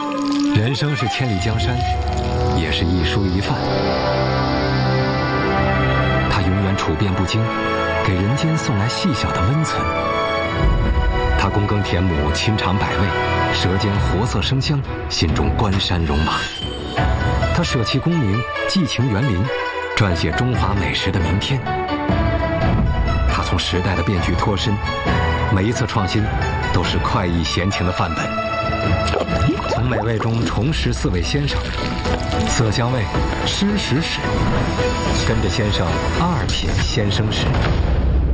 人生是千里江山，也是一蔬一饭。他永远处变不惊，给人间送来细小的温存。他躬耕田亩，亲尝百味，舌尖活色生香，心中关山戎马。他舍弃功名，寄情园林，撰写中华美食的明天。他从时代的变局脱身，每一次创新都是快意闲情的范本。从美味中重拾四位先生，色香味，诗史史，跟着先生二品先生史。